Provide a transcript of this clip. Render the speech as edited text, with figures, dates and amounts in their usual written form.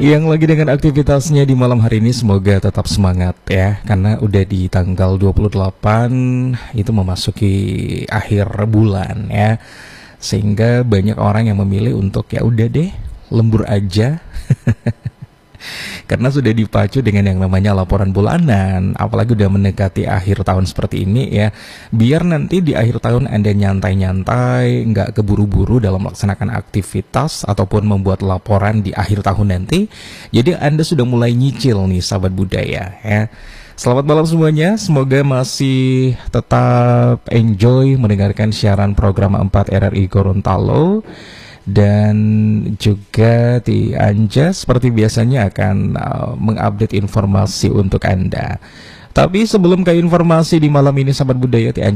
Yang lagi dengan aktivitasnya di malam hari ini semoga tetap semangat ya, karena udah di tanggal 28 itu memasuki akhir bulan ya. Sehingga banyak orang yang memilih untuk ya udah deh lembur aja. Karena sudah dipacu dengan yang namanya laporan bulanan, apalagi udah mendekati akhir tahun seperti ini ya. Biar nanti di akhir tahun Anda nyantai-nyantai, nggak keburu-buru dalam melaksanakan aktivitas ataupun membuat laporan di akhir tahun nanti. Jadi Anda sudah mulai nyicil nih sahabat budaya ya. Selamat malam semuanya, semoga masih tetap enjoy mendengarkan siaran program 4 RRI Gorontalo. Dan juga di Anja seperti biasanya akan mengupdate informasi untuk Anda. Tapi sebelum ke informasi di malam ini sahabat budaya, Ti Anja